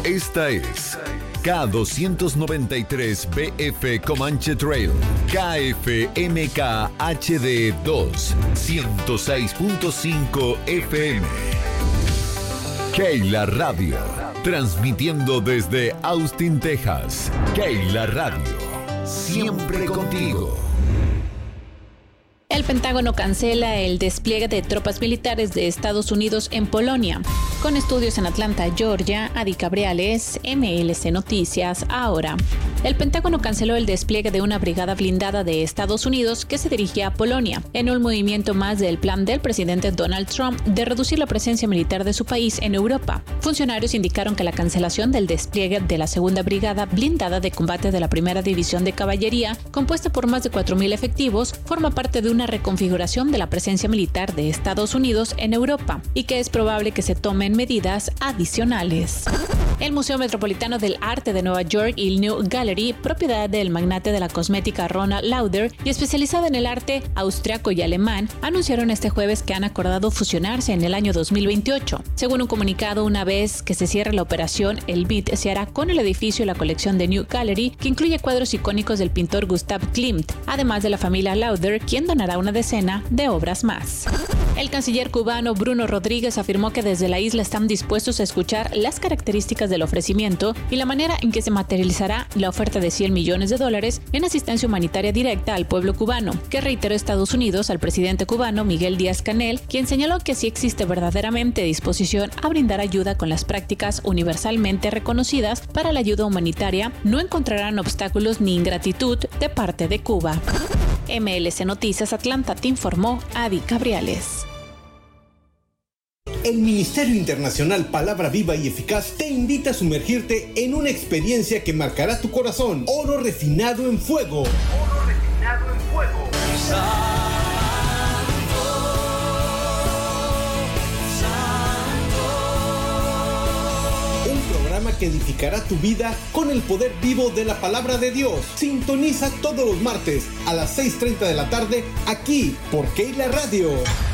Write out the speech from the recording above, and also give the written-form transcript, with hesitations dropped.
Esta es K293BF Comanche Trail, KFMK HD 2, 106.5 FM. Keila Radio, transmitiendo desde Austin, Texas. Keila Radio, siempre contigo. El Pentágono cancela el despliegue de tropas militares de Estados Unidos en Polonia. Con estudios en Atlanta, Georgia, Adi Cabriales, MLC Noticias, ahora. El Pentágono canceló el despliegue de una brigada blindada de Estados Unidos que se dirigía a Polonia, en un movimiento más del plan del presidente Donald Trump de reducir la presencia militar de su país en Europa. Funcionarios indicaron que la cancelación del despliegue de la segunda brigada blindada de combate de la primera división de caballería, compuesta por más de 4,000 efectivos, forma parte de una reconfiguración de la presencia militar de Estados Unidos en Europa y que es probable que se tomen medidas adicionales. El Museo Metropolitano del Arte de Nueva York y el New Gallery, propiedad del magnate de la cosmética Ronald Lauder y especializada en el arte austriaco y alemán, anunciaron este jueves que han acordado fusionarse en el año 2028. Según un comunicado, una vez que se cierre la operación, el BIT se hará con el edificio y la colección de New Gallery, que incluye cuadros icónicos del pintor Gustav Klimt, además de la familia Lauder, quien donará una decena de obras más. El canciller cubano Bruno Rodríguez afirmó que desde la isla están dispuestos a escuchar las características del ofrecimiento y la manera en que se materializará la oferta de $100 millones en asistencia humanitaria directa al pueblo cubano, que reiteró Estados Unidos al presidente cubano Miguel Díaz-Canel, quien señaló que si existe verdaderamente disposición a brindar ayuda con las prácticas universalmente reconocidas para la ayuda humanitaria, no encontrarán obstáculos ni ingratitud de parte de Cuba. MLC Noticias Atlanta te informó Adi Cabriales. El Ministerio Internacional Palabra Viva y Eficaz te invita a sumergirte en una experiencia que marcará tu corazón. Oro refinado en fuego. Oro refinado en fuego. Un programa que edificará tu vida con el poder vivo de la palabra de Dios. Sintoniza todos los martes a las 6:30 de la tarde aquí por Keila Radio.